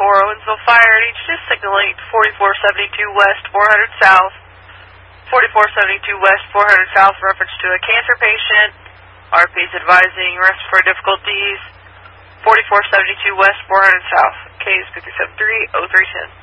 Owensville Fire, each just signal 4472 West, 400 South. 4472 West, 400 South, reference to a cancer patient. RP is advising respiratory difficulties. 4472 West, 400 South. Case 5730310.